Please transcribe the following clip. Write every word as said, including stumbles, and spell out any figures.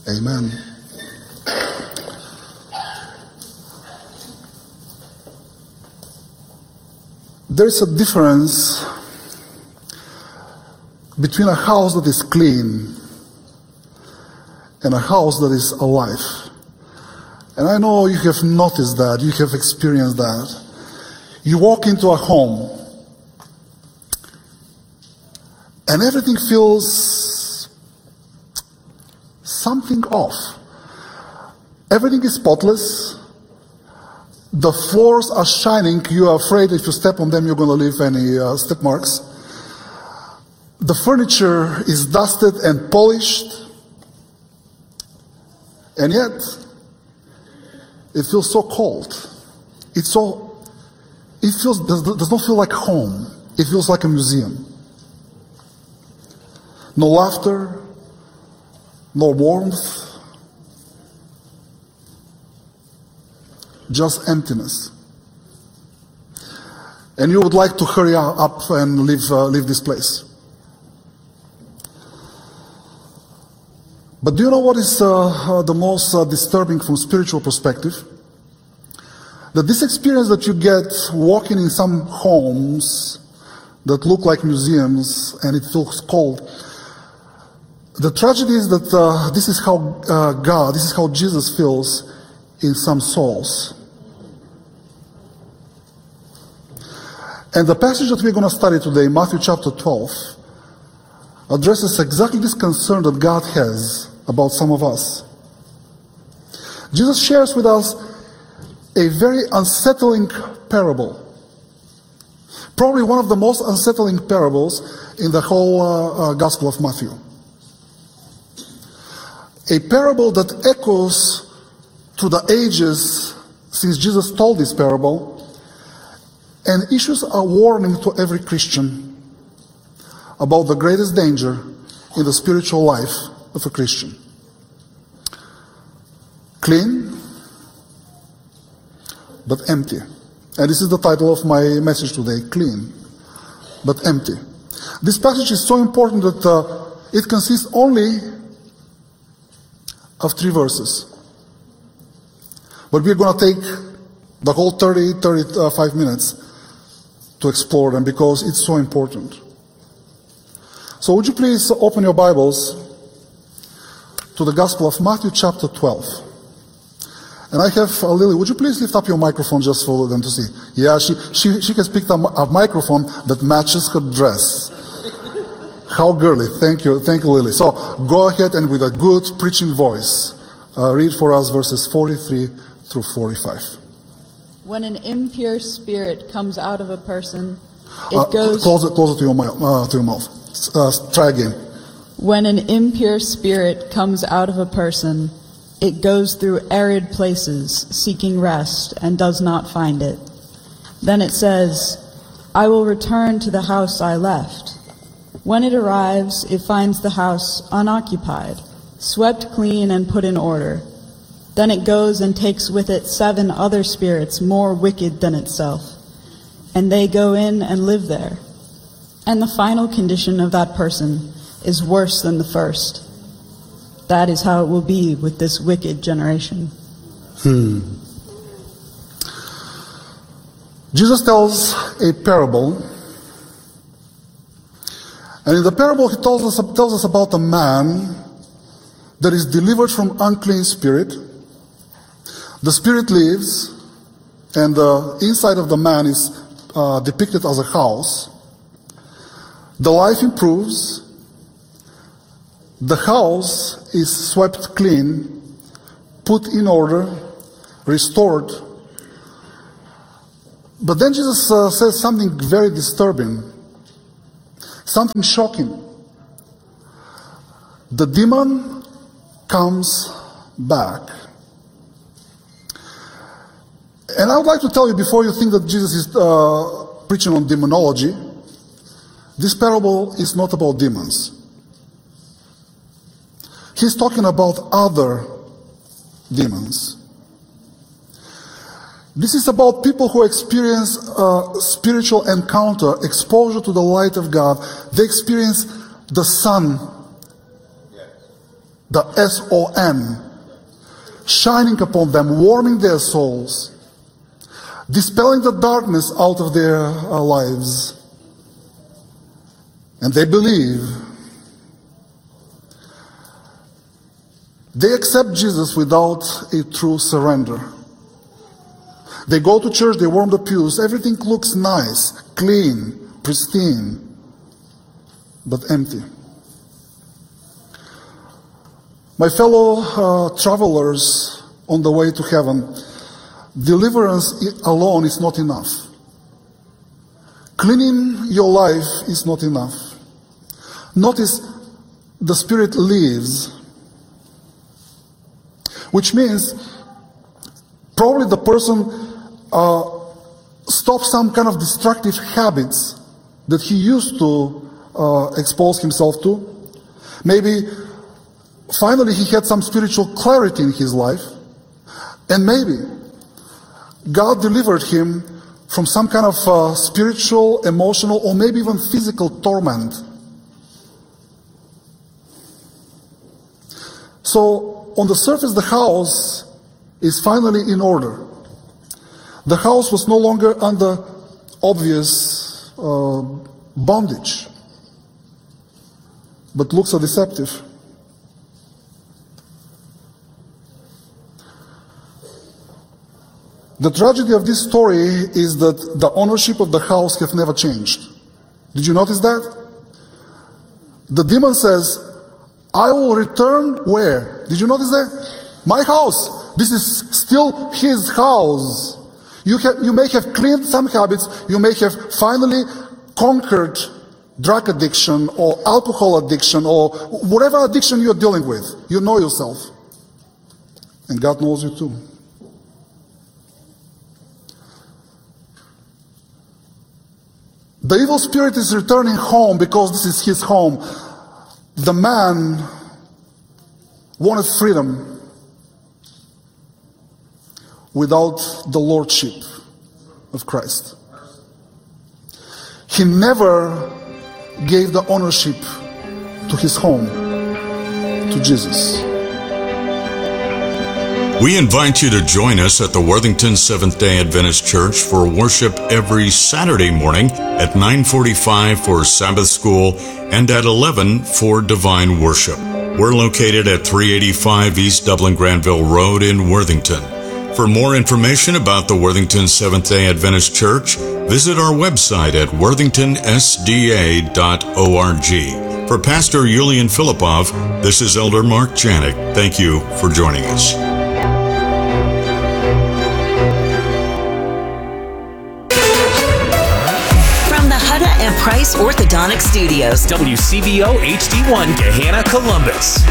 Amen. There is a difference between a house that is clean and a house that is alive. And I know you have noticed that, you have experienced that. You walk into a home and everything feels something off. Everything is spotless. The floors are shining. You are afraid if you step on them you're going to leave any uh, step marks. The furniture is dusted and polished. And yet, it feels so cold. It's so, it feels, does, does not feel like home. It feels like a museum. No laughter, no warmth, just emptiness. And you would like to hurry up and leave, uh, leave this place. But do you know what is uh, uh, the most uh, disturbing from spiritual perspective? That this experience that you get walking in some homes that look like museums and it feels cold, the tragedy is that uh, this is how uh, God, this is how Jesus feels in some souls. And the passage that we're going to study today, Matthew chapter twelve, addresses exactly this concern that God has about some of us. Jesus shares with us a very unsettling parable. Probably one of the most unsettling parables in the whole uh, uh, Gospel of Matthew. A parable that echoes through the ages since Jesus told this parable and issues a warning to every Christian about the greatest danger in the spiritual life of a Christian. Clean, but empty. And this is the title of my message today, Clean, but Empty. This passage is so important that uh, it consists only of three verses. But we're going to take the whole thirty, thirty-five minutes to explore them because it's so important. So would you please open your Bibles to the Gospel of Matthew chapter twelve. And I have uh, Lily, would you please lift up your microphone just for them to see? Yeah, she, she, she has picked up a microphone that matches her dress. How girly. Thank you, thank you, Lily. So go ahead and with a good preaching voice, uh, read for us verses forty-three through forty-five. When an impure spirit comes out of a person, it Uh, goes... Closer, closer to your mouth. Uh, to your mouth. Uh, try again. When an impure spirit comes out of a person, it goes through arid places, seeking rest, and does not find it. Then it says, I will return to the house I left. When it arrives, it finds the house unoccupied, swept clean and put in order. Then it goes and takes with it seven other spirits more wicked than itself, and they go in and live there. And the final condition of that person is worse than the first. That is how it will be with this wicked generation. Hmm. Jesus tells a parable, and in the parable he tells us, tells us about a man that is delivered from unclean spirit. The spirit leaves, and the inside of the man is uh, depicted as a house. The life improves. The house is swept clean, put in order, restored. But then Jesus uh, says something very disturbing, something shocking. The demon comes back. And I would like to tell you, before you think that Jesus is uh, preaching on demonology, this parable is not about demons. He's talking about other demons. This is about people who experience a spiritual encounter, exposure to the light of God. They experience the sun the S O N, shining upon them, warming their souls, dispelling the darkness out of their uh, lives. And they believe. They accept Jesus without a true surrender. They go to church, they warm the pews, everything looks nice, clean, pristine, but empty. My fellow uh, travelers on the way to heaven, deliverance alone is not enough. Cleaning your life is not enough. Notice the Spirit lives, which means probably the person uh, stops some kind of destructive habits that he used to uh, expose himself to. Maybe finally he had some spiritual clarity in his life, and maybe God delivered him from some kind of uh, spiritual, emotional, or maybe even physical torment. So on the surface, the house is finally in order. The house was no longer under obvious uh, bondage, but looks are deceptive. The tragedy of this story is that the ownership of the house have never changed. Did you notice that? The demon says, I will return where? Did you notice that? My house. This is still his house. You, have, you may have cleaned some habits. You may have finally conquered drug addiction or alcohol addiction or whatever addiction you're dealing with. You know yourself. And God knows you too. The evil spirit is returning home because this is his home. The man wanted freedom without the lordship of Christ. He never gave the ownership to his home to Jesus. We invite you to join us at the Worthington Seventh-day Adventist Church for worship every Saturday morning at nine forty-five for Sabbath School and at eleven for Divine Worship. We're located at three eighty-five East Dublin Granville Road in Worthington. For more information about the Worthington Seventh-day Adventist Church, visit our website at worthington s d a dot org. For Pastor Yulian Filipov, this is Elder Mark Janik. Thank you for joining us. Price Orthodontic Studios, W C V O H D one, Gahanna, Columbus.